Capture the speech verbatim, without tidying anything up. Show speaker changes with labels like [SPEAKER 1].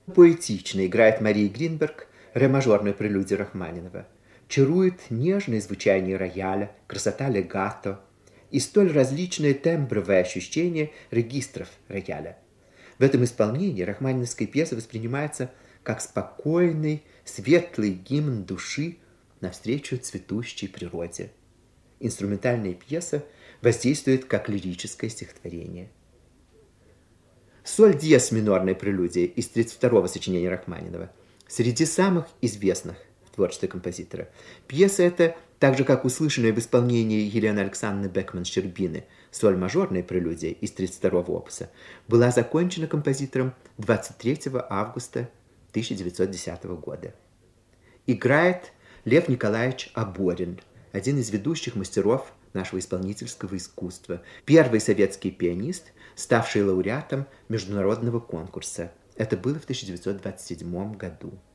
[SPEAKER 1] Поэтично играет Мария Гринберг ре-мажорную прелюдию Рахманинова. Чарует нежное звучание рояля, красота легато и столь различные тембровые ощущения регистров рояля. В этом исполнении рахманиновская пьеса воспринимается как спокойный, светлый гимн души навстречу цветущей природе. Инструментальная пьеса воздействует как лирическое стихотворение. Соль диез минорная прелюдия из тридцать второго сочинения Рахманинова среди самых известных в творчестве композитора. Пьеса эта, так же как услышанная в исполнении Елены Александровны Бекман-Щербины соль мажорная прелюдия из тридцать второго опуса, была закончена композитором двадцать третьего августа тысяча девятьсот десятого года. Играет Лев Николаевич Аборин, один из ведущих мастеров нашего исполнительского искусства, первый советский пианист, ставший лауреатом международного конкурса. Это было в тысяча девятьсот двадцать седьмом году.